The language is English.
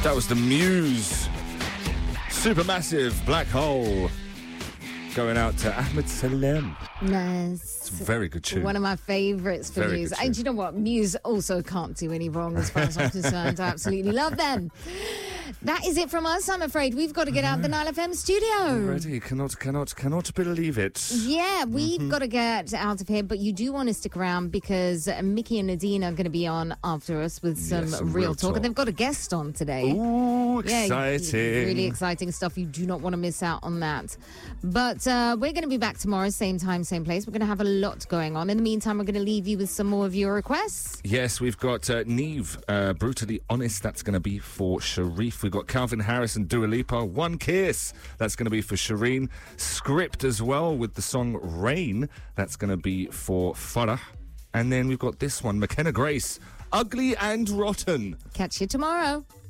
That was the Muse. Supermassive Black Hole. Going out to Ahmed Salem. Nice. It's a very good tune. One of my favourites for Very Muse. good tune. And you know what? Muse also can't do any wrong as far as I'm concerned. I absolutely love them. That is it from us, I'm afraid. We've got to get out of the Nile FM studio. Already cannot believe it. Yeah, we've got to get out of here, but you do want to stick around because Mickey and Nadine are going to be on after us with some real talk. And they've got a guest on today. Ooh, exciting. Really exciting stuff. You do not want to miss out on that. But we're going to be back tomorrow, same time, same place. We're going to have a lot going on. In the meantime, we're going to leave you with some more of your requests. Yes, we've got Neve, Brutally Honest. That's going to be for Sharif. We've got Calvin Harris and Dua Lipa, One Kiss. That's going to be for Shireen. Script as well with the song Rain. That's going to be for Farah. And then we've got this one, McKenna Grace, Ugly and Rotten. Catch you tomorrow.